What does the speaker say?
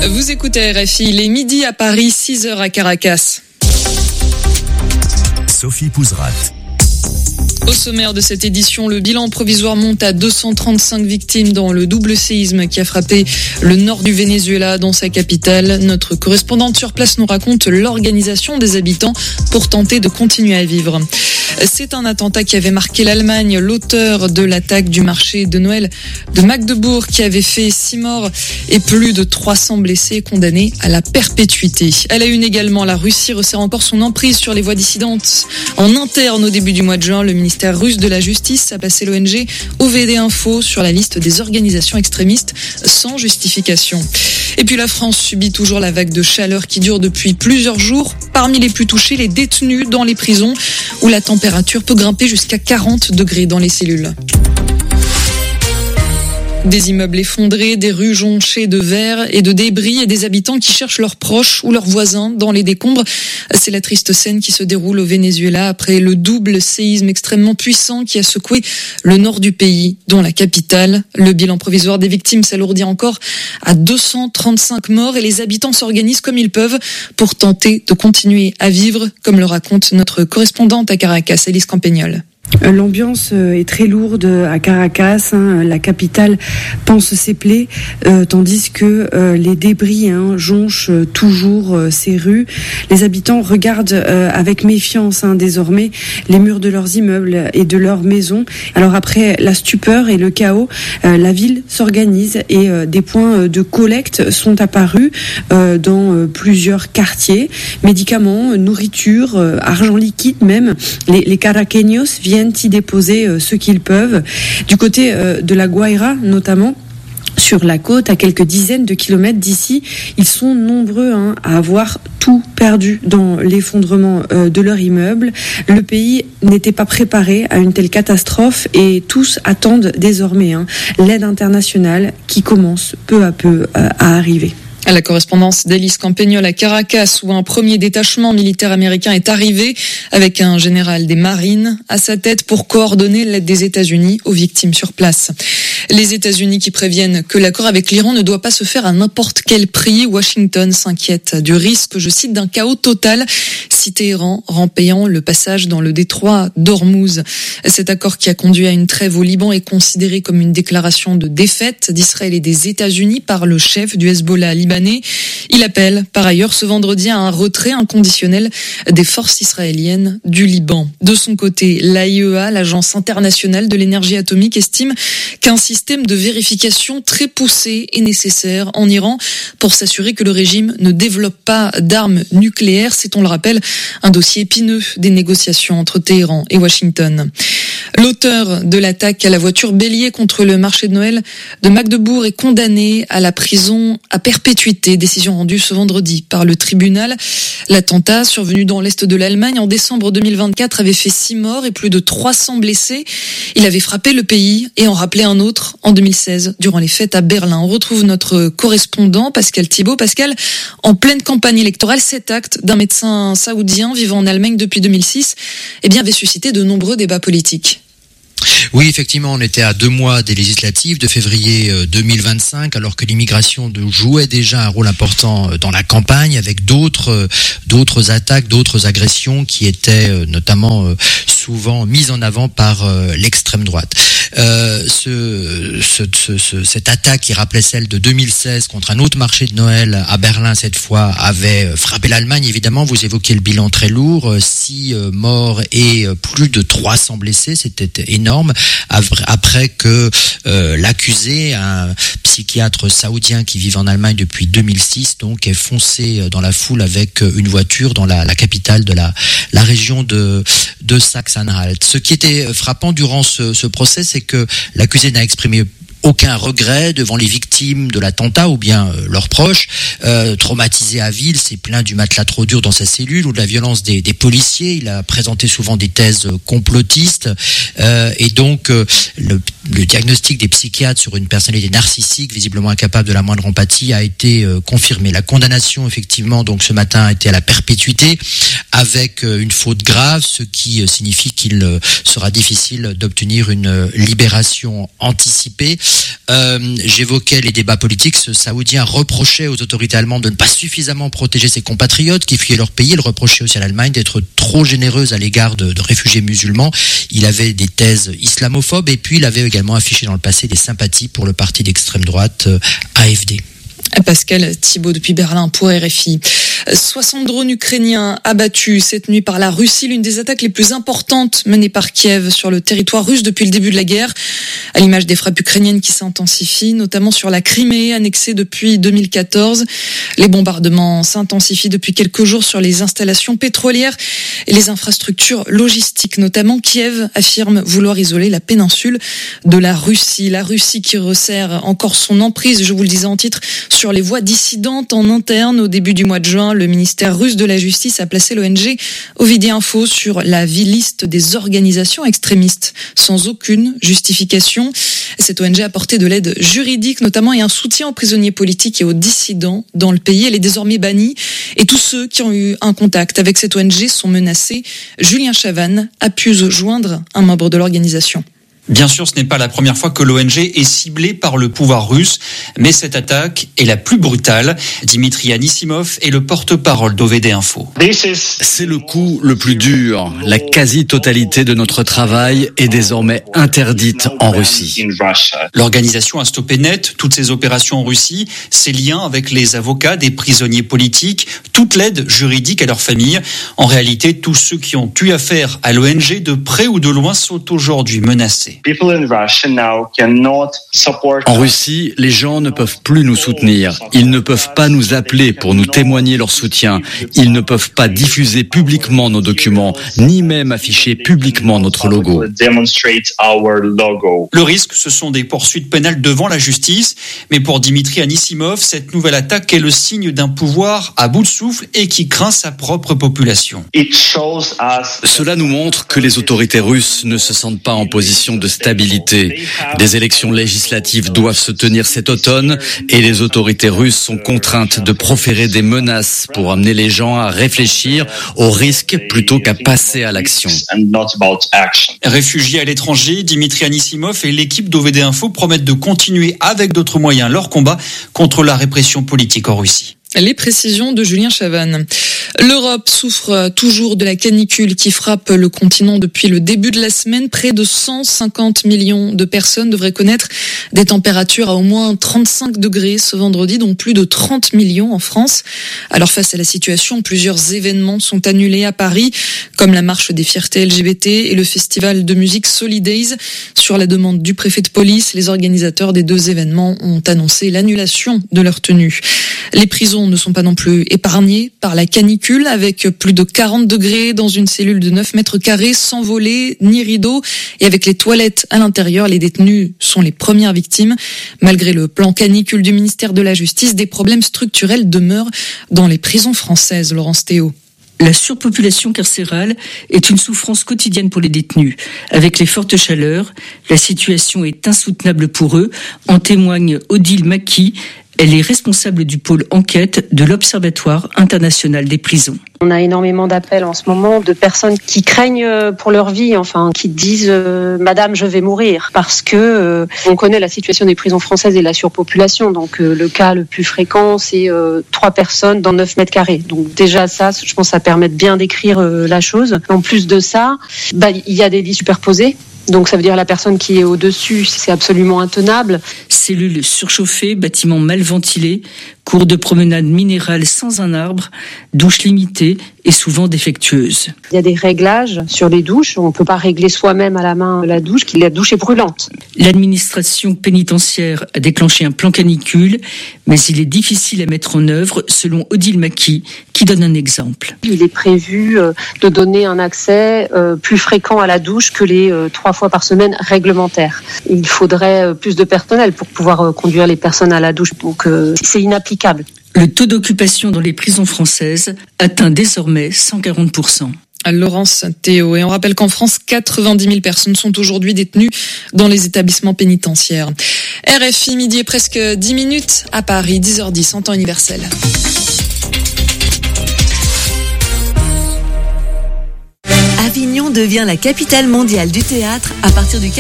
Vous écoutez RFI, il est midi à Paris, 6h à Caracas. Sophie Pouzrat. Au sommaire de cette édition, le bilan provisoire monte à 235 victimes dans le double séisme qui a frappé le nord du Venezuela, dans sa capitale. Notre correspondante sur place nous raconte l'organisation des habitants pour tenter de continuer à vivre. C'est un attentat qui avait marqué l'Allemagne. L'auteur de l'attaque du marché de Noël de Magdebourg, qui avait fait 6 morts et plus de 300 blessés, condamnés à la perpétuité. À la une également, la Russie resserre encore son emprise sur les voix dissidentes en interne au début du mois de juin. Le ministère russe de la Justice a placé l'ONG OVD Info sur la liste des organisations extrémistes sans justification. Et puis la France subit toujours la vague de chaleur qui dure depuis plusieurs jours. Parmi les plus touchés, les détenus dans les prisons où la température peut grimper jusqu'à 40 degrés dans les cellules. Des immeubles effondrés, des rues jonchées de verre et de débris et des habitants qui cherchent leurs proches ou leurs voisins dans les décombres. C'est la triste scène qui se déroule au Venezuela après le double séisme extrêmement puissant qui a secoué le nord du pays, dont la capitale. Le bilan provisoire des victimes s'alourdit encore à 235 morts et les habitants s'organisent comme ils peuvent pour tenter de continuer à vivre, comme le raconte notre correspondante à Caracas, Élise Campagnol. L'ambiance est très lourde à Caracas, la capitale panse ses plaies, tandis que les débris jonchent toujours ces rues. Les habitants regardent avec méfiance désormais les murs de leurs immeubles et de leurs maisons. Alors après la stupeur et le chaos, la ville s'organise et des points de collecte sont apparus dans plusieurs quartiers. Médicaments, nourriture, argent liquide même. Les caraqueños viennent y déposer ce qu'ils peuvent. Du côté de la Guaira notamment, sur la côte, à quelques dizaines de kilomètres d'ici, ils sont nombreux à avoir tout perdu dans l'effondrement de leur immeuble. Le pays n'était pas préparé à une telle catastrophe et tous attendent désormais l'aide internationale qui commence peu à peu à arriver. À la correspondance d'Élise Campagnol à Caracas, où un premier détachement militaire américain est arrivé avec un général des marines à sa tête pour coordonner l'aide des États-Unis aux victimes sur place. Les États-Unis qui préviennent que l'accord avec l'Iran ne doit pas se faire à n'importe quel prix. Washington s'inquiète du risque, je cite, d'un chaos total si Téhéran rend payant le passage dans le détroit d'Ormuz. Cet accord qui a conduit à une trêve au Liban est considéré comme une déclaration de défaite d'Israël et des États-Unis par le chef du Hezbollah libanais. Il appelle par ailleurs ce vendredi à un retrait inconditionnel des forces israéliennes du Liban. De son côté, l'AIEA, l'Agence internationale de l'énergie atomique, estime qu'un système de vérification très poussé est nécessaire en Iran pour s'assurer que le régime ne développe pas d'armes nucléaires. C'est, on le rappelle, un dossier épineux des négociations entre Téhéran et Washington. L'auteur de l'attaque à la voiture bélier contre le marché de Noël de Magdebourg est condamné à la prison à perpétuité. Décision rendue ce vendredi par le tribunal. L'attentat, survenu dans l'est de l'Allemagne en décembre 2024, avait fait 6 morts et plus de 300 blessés. Il avait frappé le pays et en rappelé un autre en 2016 durant les fêtes à Berlin. On retrouve notre correspondant Pascal Thibault. Pascal, en pleine campagne électorale, cet acte d'un médecin saoudien vivant en Allemagne depuis 2006 avait suscité de nombreux débats politiques. Oui, effectivement, on était à 2 mois des législatives de février 2025, alors que l'immigration jouait déjà un rôle important dans la campagne, avec d'autres attaques, d'autres agressions qui étaient notamment souvent mises en avant par l'extrême droite. Cette attaque qui rappelait celle de 2016 contre un autre marché de Noël à Berlin, cette fois, avait frappé l'Allemagne. Évidemment, vous évoquez le bilan très lourd, 6 morts et plus de 300 blessés, c'était énorme. Après que l'accusé, un psychiatre saoudien qui vit en Allemagne depuis 2006, donc est foncé dans la foule avec une voiture dans la capitale de la région de Sachsen-Anhalt. Ce qui était frappant durant ce procès, c'est que l'accusé n'a exprimé aucun regret devant les victimes de l'attentat ou bien leurs proches. Traumatisé à vie, il s'est plaint du matelas trop dur dans sa cellule ou de la violence des policiers. Il a présenté souvent des thèses complotistes et donc le diagnostic des psychiatres sur une personnalité narcissique visiblement incapable de la moindre empathie a été confirmé. La condamnation effectivement donc ce matin a été à la perpétuité avec une faute grave, ce qui signifie qu'il sera difficile d'obtenir une libération anticipée. J'évoquais les débats politiques. Ce Saoudien reprochait aux autorités allemandes de ne pas suffisamment protéger ses compatriotes qui fuyaient leur pays. Il reprochait aussi à l'Allemagne d'être trop généreuse à l'égard de réfugiés musulmans. Il avait des thèses islamophobes et puis il avait également affiché dans le passé des sympathies pour le parti d'extrême droite AfD. Pascal Thibault depuis Berlin pour RFI. 60 drones ukrainiens abattus cette nuit par la Russie, l'une des attaques les plus importantes menées par Kiev sur le territoire russe depuis le début de la guerre, à l'image des frappes ukrainiennes qui s'intensifient, notamment sur la Crimée, annexée depuis 2014. Les bombardements s'intensifient depuis quelques jours sur les installations pétrolières et les infrastructures logistiques, notamment Kiev affirme vouloir isoler la péninsule de la Russie. La Russie qui resserre encore son emprise, je vous le disais en titre, sur les voies dissidentes en interne. Au début du mois de juin, le ministère russe de la Justice a placé l'ONG Ovidie Info sur la liste des organisations extrémistes, sans aucune justification. Cette ONG a apporté de l'aide juridique, notamment, et un soutien aux prisonniers politiques et aux dissidents dans le pays. Elle est désormais bannie et tous ceux qui ont eu un contact avec cette ONG sont menacés. Julien Chavannes a pu joindre un membre de l'organisation. Bien sûr, ce n'est pas la première fois que l'ONG est ciblée par le pouvoir russe, mais cette attaque est la plus brutale. Dimitri Anissimov est le porte-parole d'OVD Info. C'est le coup le plus dur. La quasi-totalité de notre travail est désormais interdite en Russie. L'organisation a stoppé net toutes ses opérations en Russie, ses liens avec les avocats des prisonniers politiques, toute l'aide juridique à leurs familles. En réalité, tous ceux qui ont eu affaire à l'ONG de près ou de loin sont aujourd'hui menacés. En Russie, les gens ne peuvent plus nous soutenir. Ils ne peuvent pas nous appeler pour nous témoigner leur soutien. Ils ne peuvent pas diffuser publiquement nos documents, ni même afficher publiquement notre logo. Le risque, ce sont des poursuites pénales devant la justice. Mais pour Dimitri Anissimov, cette nouvelle attaque est le signe d'un pouvoir à bout de souffle et qui craint sa propre population. Cela nous montre que les autorités russes ne se sentent pas en position de stabilité. Des élections législatives doivent se tenir cet automne et les autorités russes sont contraintes de proférer des menaces pour amener les gens à réfléchir au risque plutôt qu'à passer à l'action. Réfugiés à l'étranger, Dimitri Anissimov et l'équipe d'OVD Info promettent de continuer avec d'autres moyens leur combat contre la répression politique en Russie. Les précisions de Julien Chavannes. L'Europe souffre toujours de la canicule qui frappe le continent depuis le début de la semaine. Près de 150 millions de personnes devraient connaître des températures à au moins 35 degrés ce vendredi, dont plus de 30 millions en France. Alors face à la situation, plusieurs événements sont annulés à Paris, comme la marche des fiertés LGBT et le festival de musique Solidays. Sur la demande du préfet de police, les organisateurs des deux événements ont annoncé l'annulation de leur tenue. Les prisons ne sont pas non plus épargnées par la canicule, avec plus de 40 degrés dans une cellule de 9 mètres carrés, sans volets ni rideaux, et avec les toilettes à l'intérieur. Les détenus sont les premières victimes. Malgré le plan canicule du ministère de la Justice, des problèmes structurels demeurent dans les prisons françaises. Laurence Théo. La surpopulation carcérale est une souffrance quotidienne pour les détenus. Avec les fortes chaleurs, la situation est insoutenable pour eux, en témoigne Odile Maki. Elle est responsable du pôle enquête de l'Observatoire international des prisons. On a énormément d'appels en ce moment de personnes qui craignent pour leur vie, qui disent « Madame, je vais mourir » parce que on connaît la situation des prisons françaises et la surpopulation. Donc le cas le plus fréquent, c'est 3 personnes dans 9 mètres carrés. Donc déjà ça, je pense que ça permet de bien décrire la chose. En plus de ça, il y a des lits superposés. Donc ça veut dire la personne qui est au-dessus, c'est absolument intenable. Cellules surchauffées, bâtiments mal ventilés, cours de promenade minérale sans un arbre, douches limitées et souvent défectueuses. Il y a des réglages sur les douches. On ne peut pas régler soi-même à la main la douche, la douche est brûlante. L'administration pénitentiaire a déclenché un plan canicule, mais il est difficile à mettre en œuvre, selon Odile Maki, qui donne un exemple. Il est prévu de donner un accès plus fréquent à la douche que les 3 fois par semaine réglementaires. Il faudrait plus de personnel pour pouvoir conduire les personnes à la douche. Donc c'est inapplicable. Le taux d'occupation dans les prisons françaises atteint désormais 140%. Laurence Théo. Et on rappelle qu'en France, 90 000 personnes sont aujourd'hui détenues dans les établissements pénitentiaires. RFI, midi et presque 10 minutes à Paris, 10h10 en temps universel. Avignon devient la capitale mondiale du théâtre à partir du